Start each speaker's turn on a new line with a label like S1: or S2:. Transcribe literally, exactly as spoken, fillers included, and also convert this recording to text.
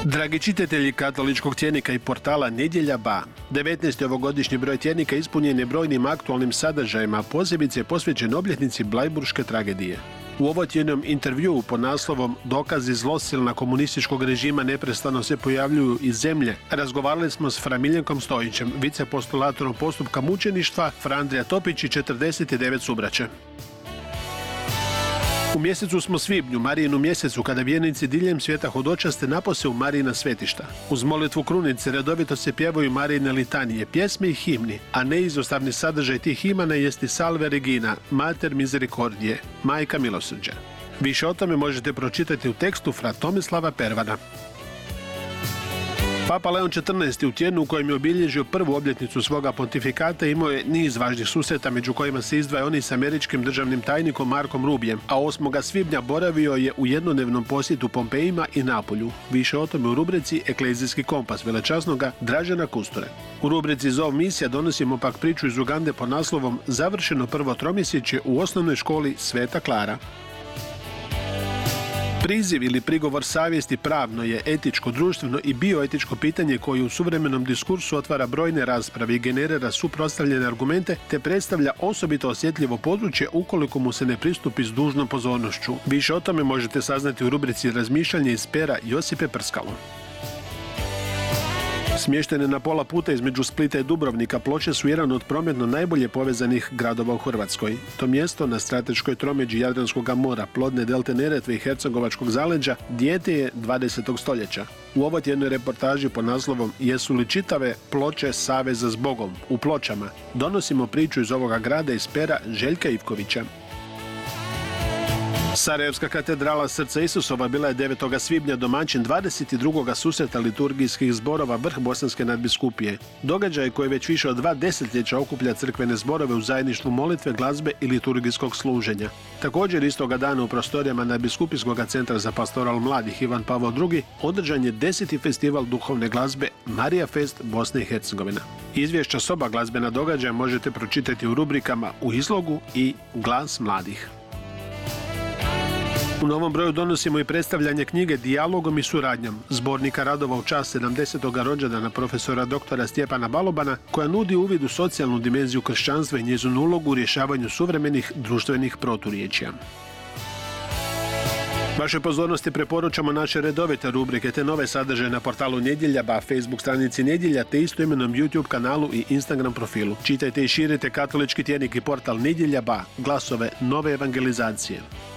S1: Dragi čitatelji katoličkog tjednika i portala Nedjelja ba, devetnaesti ovogodišnji broj tjednika ispunjen je brojnim aktualnim sadržajima, posebice je posvećen obljetnici Blajburške tragedije. U ovotjednom intervjuu pod naslovom Dokazi zlosilna komunističkog režima neprestano se pojavljuju iz zemlje, razgovarali smo s Fra Miljenkom Stojićem, vicepostulatorom postupka mučeništva, Fra Andrija Topić i četrdeset devet subraće. U mjesecu smo svibnju, Marijinu mjesecu, kada vjernici diljem svijeta hodočaste napose u Marijina svetišta. Uz molitvu krunice redovito se pjevaju Marijine litanije, pjesme i himni, a neizostavni sadržaj tih himana jesti Salve Regina, Mater Misericordije, Majka milosrđa. Više o tome možete pročitati u tekstu Fra Tomislava Pervana. Papa Leon četrnaesti u tjednu u kojem je obilježio prvu obljetnicu svoga pontifikata imao je niz važnih susreta, među kojima se izdvaja oni s američkim državnim tajnikom Markom Rubijem, a osmog svibnja boravio je u jednodnevnom posjetu Pompejima i Napolju. Više o tome u rubrici Eklezijski kompas velečasnoga Dražena Kusture. U rubrici Zov misija donosimo pak priču iz Ugande pod naslovom Završeno prvo tromjesečje u osnovnoj školi Sveta Klara. Priziv ili prigovor savjesti pravno je etičko, društveno i bioetičko pitanje koje u suvremenom diskursu otvara brojne rasprave i generira suprotstavljene argumente te predstavlja osobito osjetljivo područje ukoliko mu se ne pristupi s dužnom pozornošću. Više o tome možete saznati u rubrici Razmišljanje iz pera Josipe Prskalo. Smještene na pola puta između Splita i Dubrovnika, Ploče su jedan od prometno najbolje povezanih gradova u Hrvatskoj. To mjesto na strateškoj tromeđi Jadranskog mora, plodne delte Neretve i Hercegovačkog zaleđa, dijete je dvadesetog stoljeća. U ovotjednoj reportaži pod naslovom Jesu li čitave Ploče saveza s Bogom u Pločama donosimo priču iz ovoga grada iz pera Željka Ivkovića. Sarajevska katedrala Srca Isusova bila je devetog svibnja domaćin dvadeset drugog susreta liturgijskih zborova Vrh Bosanske nadbiskupije. Događaj koji već više od dva desetljeća okuplja crkvene zborove u zajedništvu molitve, glazbe i liturgijskog služenja. Također istoga dana u prostorijama Nadbiskupijskog centra za pastoral mladih Ivan Pavao drugi održan je deseti festival duhovne glazbe Marija Fest Bosne i Hercegovina. Izvješća s oba glazbena događaja možete pročitati u rubrikama U izlogu i Glas mladih. U novom broju donosimo i predstavljanje knjige Dijalogom i suradnjom, zbornika radova u čast sedamdesetog rođendana profesora doktora Stjepana Balobana, koja nudi uvid u socijalnu dimenziju kršćanstva i njezinu ulogu u rješavanju suvremenih društvenih proturječja. Vašoj pozornosti preporučamo naše redovite rubrike te nove sadržaje na portalu Nedjelja ba, Facebook stranici Nedjelja te istoimenom YouTube kanalu i Instagram profilu. Čitajte i širite katolički tjednik i portal Nedjelja ba, glasove nove evangelizacije.